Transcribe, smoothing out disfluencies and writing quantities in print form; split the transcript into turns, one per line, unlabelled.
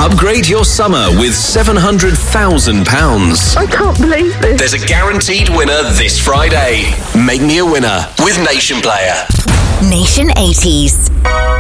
Upgrade your summer with £700,000.
I can't believe this.
There's a guaranteed winner this Friday. Make me a winner with Nation Player.
Nation 80s.